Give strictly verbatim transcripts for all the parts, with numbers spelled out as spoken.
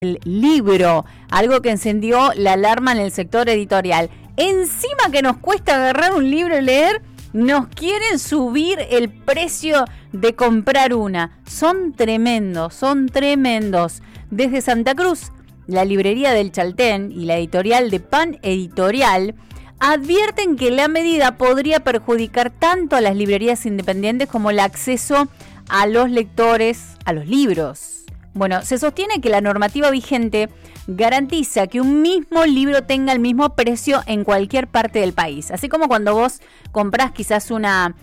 el libro, algo que encendió la alarma en el sector editorial. Encima que nos cuesta agarrar un libro y leer, nos quieren subir el precio de comprar una. Son tremendos, son tremendos. Desde Santa Cruz, la librería del Chaltén y la editorial de Pan Editorial advierten que la medida podría perjudicar tanto a las librerías independientes como el acceso a los lectores, a los libros. Bueno, se sostiene que la normativa vigente garantiza que un mismo libro tenga el mismo precio en cualquier parte del país. Así como cuando vos comprás quizás una,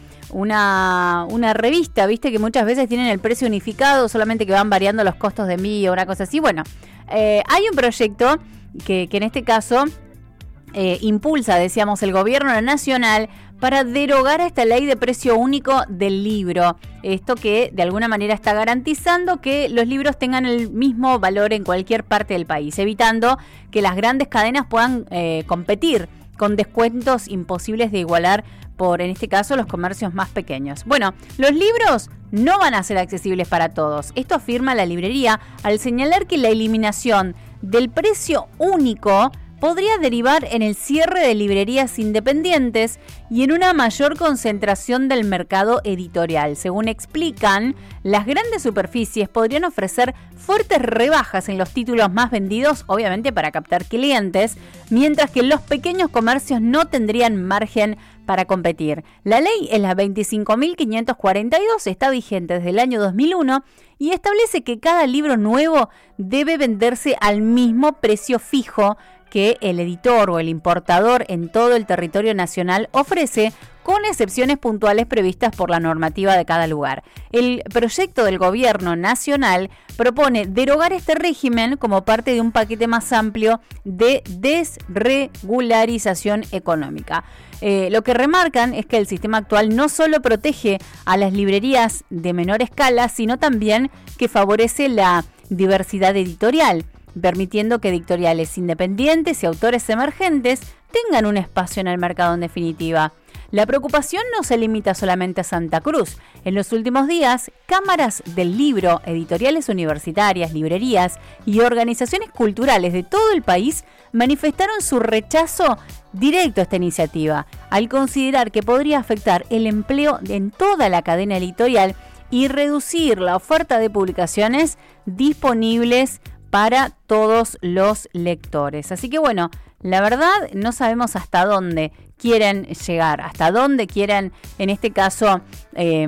una, una revista, viste que muchas veces tienen el precio unificado, solamente que van variando los costos de envío, una cosa así. Bueno, eh, hay un proyecto que, que en este caso eh, impulsa, decíamos, el gobierno nacional para derogar esta ley de precio único del libro. Esto que de alguna manera está garantizando que los libros tengan el mismo valor en cualquier parte del país, evitando que las grandes cadenas puedan eh, competir con descuentos imposibles de igualar por, en este caso, los comercios más pequeños. Bueno, los libros no van a ser accesibles para todos. Esto afirma la librería al señalar que la eliminación del precio único podría derivar en el cierre de librerías independientes y en una mayor concentración del mercado editorial. Según explican, las grandes superficies podrían ofrecer fuertes rebajas en los títulos más vendidos, obviamente para captar clientes, mientras que los pequeños comercios no tendrían margen para competir. La ley es la veinticinco mil quinientos cuarenta y dos, está vigente desde el año dos mil uno y establece que cada libro nuevo debe venderse al mismo precio fijo que el editor o el importador en todo el territorio nacional ofrece, con excepciones puntuales previstas por la normativa de cada lugar. El proyecto del gobierno nacional propone derogar este régimen como parte de un paquete más amplio de desregularización económica. Eh, lo que remarcan es que el sistema actual no solo protege a las librerías de menor escala, sino también que favorece la diversidad editorial, permitiendo que editoriales independientes y autores emergentes tengan un espacio en el mercado en definitiva. La preocupación no se limita solamente a Santa Cruz. En los últimos días, cámaras del libro, editoriales universitarias, librerías y organizaciones culturales de todo el país manifestaron su rechazo directo a esta iniciativa, al considerar que podría afectar el empleo en toda la cadena editorial y reducir la oferta de publicaciones disponibles para todos los lectores. Así que bueno, la verdad no sabemos hasta dónde quieren llegar, hasta dónde quieren, en este caso, eh,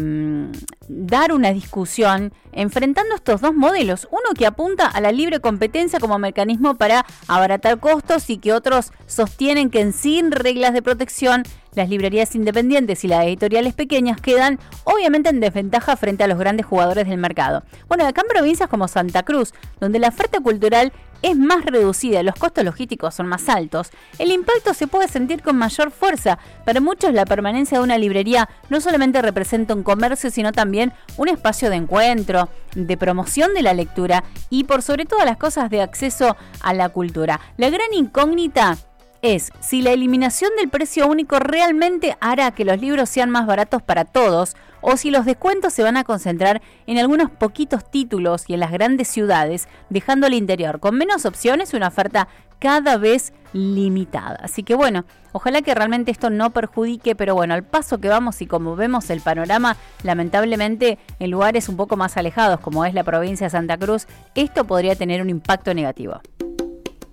dar una discusión enfrentando estos dos modelos. Uno que apunta a la libre competencia como mecanismo para abaratar costos y que otros sostienen que sin reglas de protección las librerías independientes y las editoriales pequeñas quedan obviamente en desventaja frente a los grandes jugadores del mercado. Bueno, acá en provincias como Santa Cruz, donde la oferta cultural es más reducida y los costos logísticos son más altos, el impacto se puede sentir con mayor fuerza. Para muchos la permanencia de una librería no solamente representa un comercio, sino también un espacio de encuentro, de promoción de la lectura y por sobre todas las cosas de acceso a la cultura. La gran incógnita es si la eliminación del precio único realmente hará que los libros sean más baratos para todos o si los descuentos se van a concentrar en algunos poquitos títulos y en las grandes ciudades, dejando el interior con menos opciones y una oferta cada vez limitada. Así que bueno, ojalá que realmente esto no perjudique, pero bueno, al paso que vamos y como vemos el panorama, lamentablemente en lugares un poco más alejados como es la provincia de Santa Cruz, esto podría tener un impacto negativo.